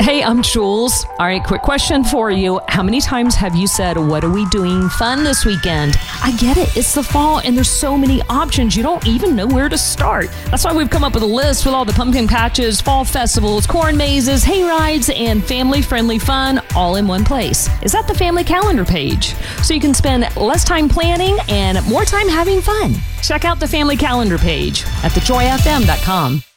Hey, I'm Jules. All right, quick question for you. How many times have you said, what are we doing fun this weekend? I get it. It's the fall and there's so many options. You don't even know where to start. That's why we've come up with a list with all the pumpkin patches, fall festivals, corn mazes, hay rides, and family-friendly fun all in one place. Is at the family calendar page. So you can spend less time planning and more time having fun. Check out the family calendar page at thejoyfm.com.